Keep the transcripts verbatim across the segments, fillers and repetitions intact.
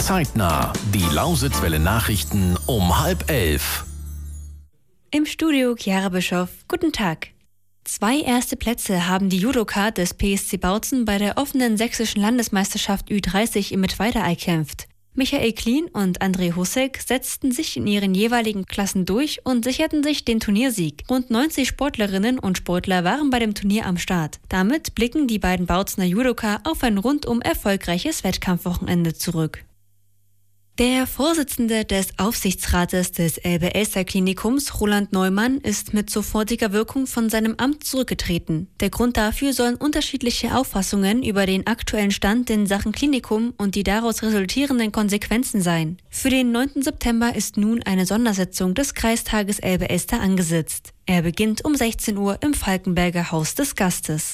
Zeitnah, die Lausitzwelle Nachrichten um halb elf. Im Studio Chiara Bischoff. Guten Tag. Zwei erste Plätze haben die Judoka des P S C Bautzen bei der offenen sächsischen Landesmeisterschaft Ü dreißig im Mittweida erkämpft. Michael Klien und André Husek setzten sich in ihren jeweiligen Klassen durch und sicherten sich den Turniersieg. Rund neunzig Sportlerinnen und Sportler waren bei dem Turnier am Start. Damit blicken die beiden Bautzener Judoka auf ein rundum erfolgreiches Wettkampfwochenende zurück. Der Vorsitzende des Aufsichtsrates des Elbe-Elster-Klinikums, Roland Neumann, ist mit sofortiger Wirkung von seinem Amt zurückgetreten. Der Grund dafür sollen unterschiedliche Auffassungen über den aktuellen Stand in Sachen Klinikum und die daraus resultierenden Konsequenzen sein. Für den neunten September ist nun eine Sondersitzung des Kreistages Elbe-Elster angesetzt. Er beginnt um sechzehn Uhr im Falkenberger Haus des Gastes.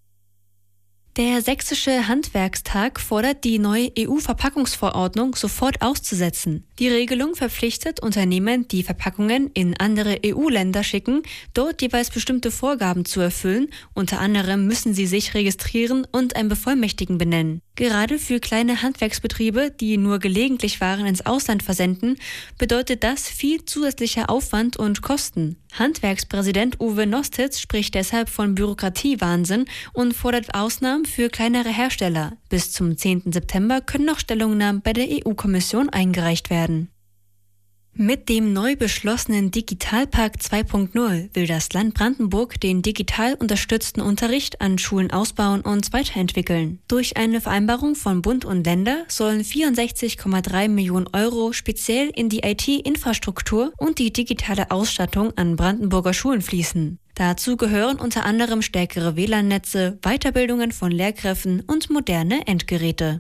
Der Sächsische Handwerkstag fordert, die neue E U-Verpackungsverordnung sofort auszusetzen. Die Regelung verpflichtet Unternehmen, die Verpackungen in andere E U-Länder schicken, dort jeweils bestimmte Vorgaben zu erfüllen. Unter anderem müssen sie sich registrieren und einen Bevollmächtigten benennen. Gerade für kleine Handwerksbetriebe, die nur gelegentlich Waren ins Ausland versenden, bedeutet das viel zusätzlicher Aufwand und Kosten. Handwerkspräsident Uwe Nostitz spricht deshalb von Bürokratiewahnsinn und fordert Ausnahmen für kleinere Hersteller. Bis zum zehnten September können noch Stellungnahmen bei der E U-Kommission eingereicht werden. Mit dem neu beschlossenen Digitalpakt zwei Punkt null will das Land Brandenburg den digital unterstützten Unterricht an Schulen ausbauen und weiterentwickeln. Durch eine Vereinbarung von Bund und Länder sollen vierundsechzig Komma drei Millionen Euro speziell in die I T-Infrastruktur und die digitale Ausstattung an Brandenburger Schulen fließen. Dazu gehören unter anderem stärkere W L A N-Netze, Weiterbildungen von Lehrkräften und moderne Endgeräte.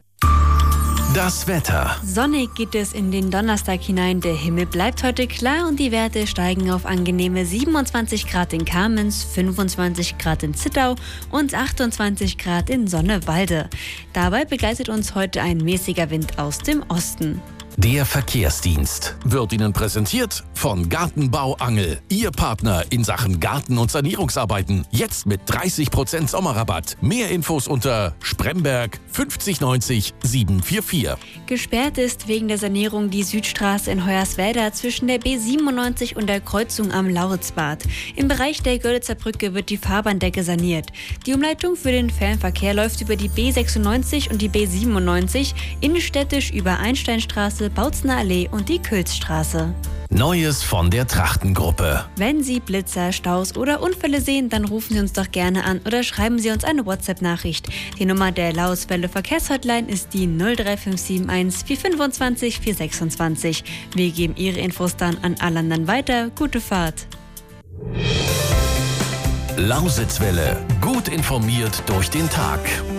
Das Wetter. Sonnig geht es in den Donnerstag hinein. Der Himmel bleibt heute klar und die Werte steigen auf angenehme siebenundzwanzig Grad in Kamenz, fünfundzwanzig Grad in Zittau und achtundzwanzig Grad in Sonnewalde. Dabei begleitet uns heute ein mäßiger Wind aus dem Osten. Der Verkehrsdienst wird Ihnen präsentiert von Gartenbau Angel. Ihr Partner in Sachen Garten- und Sanierungsarbeiten. Jetzt mit dreißig Prozent Sommerrabatt. Mehr Infos unter Spremberg fünfzig neunzig sieben vier vier. Gesperrt ist wegen der Sanierung die Südstraße in Hoyerswerda zwischen der B siebenundneunzig und der Kreuzung am Lauritzbad. Im Bereich der Görlitzer Brücke wird die Fahrbahndecke saniert. Die Umleitung für den Fernverkehr läuft über die B sechsundneunzig und die B siebenundneunzig, innenstädtisch über Einsteinstraße, Bautzener Allee und die Külzstraße. Neues von der Trachtengruppe. Wenn Sie Blitzer, Staus oder Unfälle sehen, dann rufen Sie uns doch gerne an oder schreiben Sie uns eine WhatsApp-Nachricht. Die Nummer der Lausitzwelle Verkehrshotline ist die null drei fünf sieben eins vier fünfundzwanzig vier sechsundzwanzig. Wir geben Ihre Infos dann an alle anderen weiter. Gute Fahrt. Lausitzwelle. Gut informiert durch den Tag.